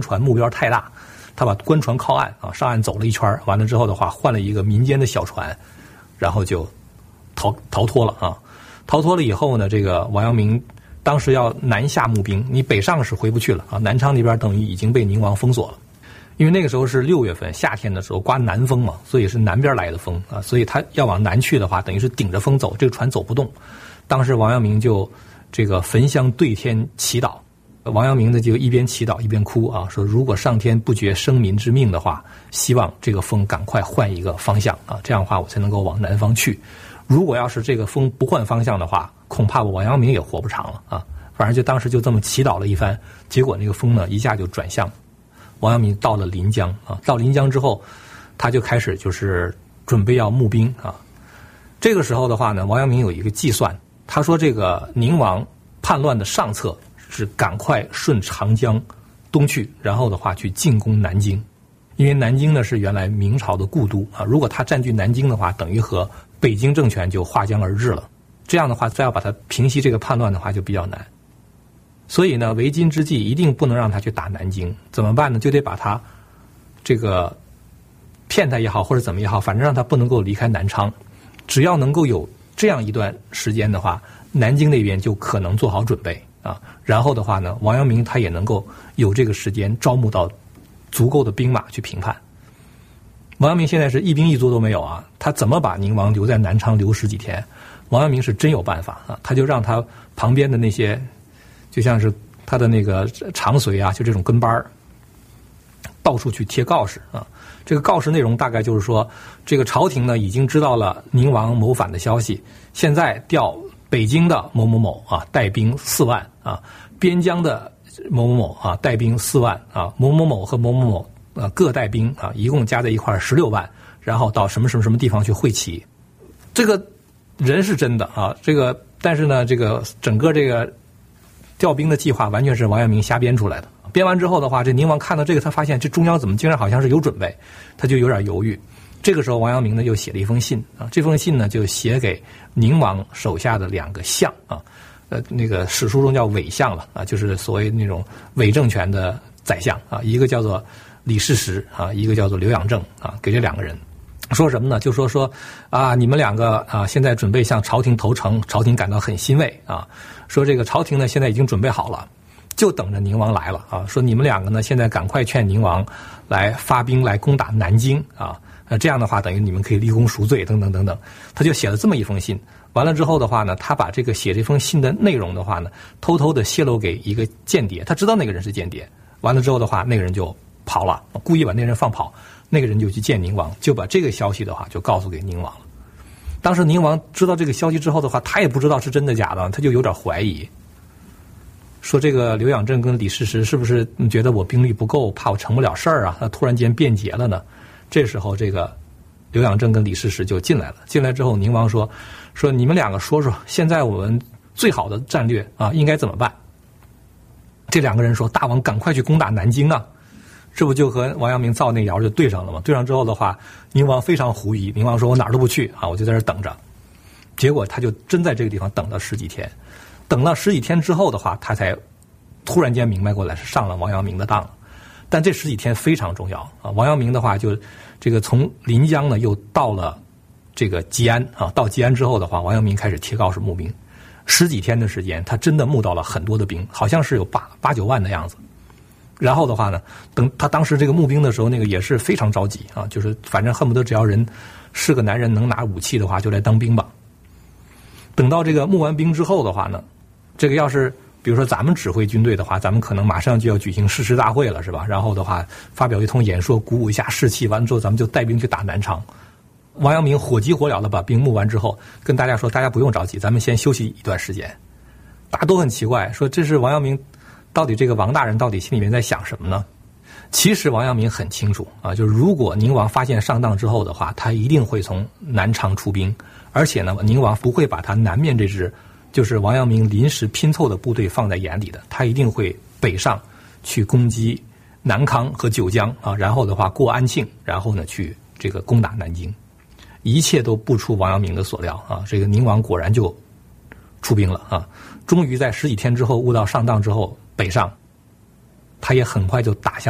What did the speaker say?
船目标太大，他把官船靠岸啊，上岸走了一圈，完了之后的话，换了一个民间的小船，然后就逃脱了啊。逃脱了以后呢，这个王阳明当时要南下募兵，你北上是回不去了啊，南昌那边等于已经被宁王封锁了。因为那个时候是6月份，夏天的时候刮南风嘛，所以是南边来的风啊，所以他要往南去的话，等于是顶着风走，这个船走不动。当时王阳明就这个焚香对天祈祷，王阳明呢就一边祈祷一边哭啊，说如果上天不绝生民之命的话，希望这个风赶快换一个方向啊，这样的话我才能够往南方去。如果要是这个风不换方向的话，恐怕我王阳明也活不长了啊。反正就当时就这么祈祷了一番，结果那个风呢一下就转向。王阳明到了临江啊，到临江之后，他就开始就是准备要募兵啊。这个时候的话呢，王阳明有一个计算，他说这个宁王叛乱的上策是赶快顺长江东去，然后的话去进攻南京，因为南京呢是原来明朝的故都啊。如果他占据南京的话，等于和北京政权就划江而治了。这样的话，再要把他平息这个叛乱的话，就比较难。所以呢，为今之计一定不能让他去打南京，怎么办呢？就得把他这个骗他也好，或者怎么也好，反正让他不能够离开南昌。只要能够有这样一段时间的话，南京那边就可能做好准备啊。然后的话呢，王阳明他也能够有这个时间招募到足够的兵马去平叛。王阳明现在是一兵一卒都没有啊，他怎么把宁王留在南昌留10几天？王阳明是真有办法啊，他就让他旁边的那些。就像是他的那个长随啊，就这种跟班到处去贴告示啊。这个告示内容大概就是说，这个朝廷呢已经知道了宁王谋反的消息，现在调北京的某某某啊带兵4万啊，边疆的某某某啊带兵4万啊，某某某和某某某各带兵啊，一共加在一块16万，然后到什么什么什么地方去会齐。这个人是真的啊，这个但是呢，这个整个这个。调兵的计划完全是王阳明瞎编出来的。编完之后的话，这宁王看到这个，他发现这中央怎么竟然好像是有准备，他就有点犹豫。这个时候，王阳明呢又写了一封信啊，这封信呢就写给宁王手下的2个相啊，那个史书中叫伪相了啊，就是所谓那种伪政权的宰相啊，一个叫做李世石啊，一个叫做刘养正啊，给这2个人。说什么呢？就说啊，你们2个啊，现在准备向朝廷投诚，朝廷感到很欣慰啊。说这个朝廷呢，现在已经准备好了，就等着宁王来了啊。说你们2个呢，现在赶快劝宁王来发兵来攻打南京啊。这样的话，等于你们可以立功赎罪，等等等等。他就写了这么一封信。完了之后的话呢，他把这个写这封信的内容的话呢，偷偷的泄露给一个间谍，他知道那个人是间谍。完了之后的话，那个人就跑了，故意把那个人放跑。那个人就去见宁王，就把这个消息的话就告诉给宁王了。当时宁王知道这个消息之后的话，他也不知道是真的假的，他就有点怀疑，说这个刘养正跟李世石是不是觉得我兵力不够，怕我成不了事儿啊？他突然间变节了呢？这时候这个刘养正跟李世石就进来了。进来之后，宁王说你们2个说说，现在我们最好的战略啊应该怎么办？这2个人说：大王赶快去攻打南京啊！这不就和王阳明造那谣就对上了吗？对上之后的话，宁王非常狐疑。宁王说：“我哪儿都不去啊，我就在这儿等着。”结果他就真在这个地方等了10几天。等了10几天之后的话，他才突然间明白过来是上了王阳明的当了。但这10几天非常重要啊！王阳明的话就这个从临江呢又到了这个吉安啊。到吉安之后的话，王阳明开始贴告示募兵。10几天的时间，他真的募到了很多的兵，好像是有8、9万的样子。然后的话呢，等他当时这个募兵的时候，那个也是非常着急啊，就是反正恨不得只要人是个男人能拿武器的话，就来当兵吧。等到这个募完兵之后的话呢，这个要是比如说咱们指挥军队的话，咱们可能马上就要举行誓师大会了，是吧？然后的话发表一通演说，鼓舞一下士气，完了之后咱们就带兵去打南昌。王阳明火急火燎的把兵募完之后，跟大家说：“大家不用着急，咱们先休息一段时间。”大家都很奇怪，说这是王阳明。到底这个王大人到底心里面在想什么呢？其实王阳明很清楚啊，就是如果宁王发现上当之后的话，他一定会从南昌出兵，而且呢，宁王不会把他南面这支就是王阳明临时拼凑的部队放在眼里的，他一定会北上去攻击南康和九江啊，然后的话过安庆，然后呢去这个攻打南京，一切都不出王阳明的所料啊，这个宁王果然就出兵了啊，终于在10几天之后悟到上当之后北上，他也很快就打下